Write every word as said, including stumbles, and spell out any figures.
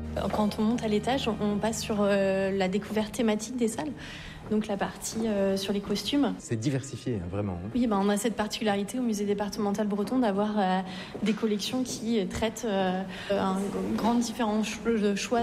Quand on monte à l'étage, on passe sur euh, la découverte thématique des salles. Donc la partie euh, sur les costumes. C'est diversifié, hein, vraiment. Hein. Oui, ben, on a cette particularité au musée départemental breton d'avoir euh, des collections qui traitent euh, un grand différent choix